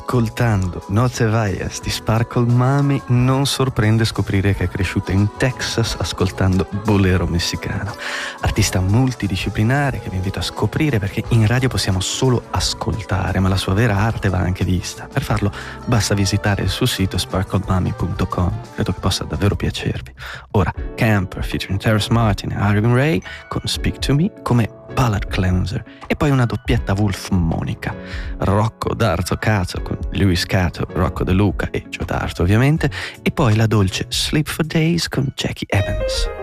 Ascoltando Noche Valles di Sparkle Mami non sorprende scoprire che è cresciuta in Texas ascoltando bolero messicano. Artista multidisciplinare che vi invito a scoprire, perché in radio possiamo solo ascoltare, ma la sua vera arte va anche vista. Per farlo basta visitare il suo sito sparklemami.com. Credo che possa davvero piacervi. Ora Camper featuring Terrace Martin e Arvin Ray con Speak to Me come Ballad Cleanser, e poi una doppietta Wolf Monica, Rocco Darzo Cazzo con Lewis Cato, Rocco De Luca e Joe D'Arto ovviamente, e poi la dolce Sleep for Days con Jackie Evans.